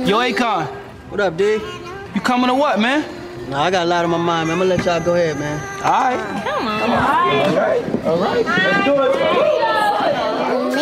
Yo, Akon, What up, D? you coming or what, man? Nah, I got a lot on my mind, man. I'm gonna let y'all go ahead, man. All right. Come on. All right. All right.